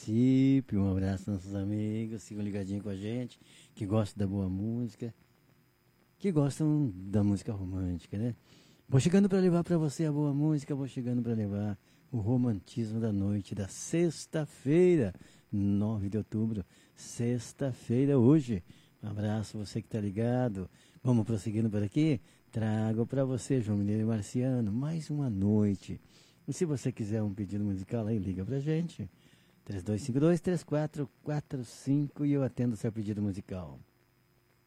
participe, um abraço aos nossos amigos, sigam ligadinhos com a gente, que gostam da boa música, que gostam da música romântica, né? Vou chegando para levar para você a boa música, vou chegando para levar o romantismo da noite da sexta-feira, 9 de outubro, sexta-feira hoje. Um abraço, você que está ligado. Vamos prosseguindo por aqui. Trago para você, João Mineiro e Marciano, mais uma noite. E se você quiser um pedido musical aí, liga pra gente. 3252-3445 e eu atendo o seu pedido musical.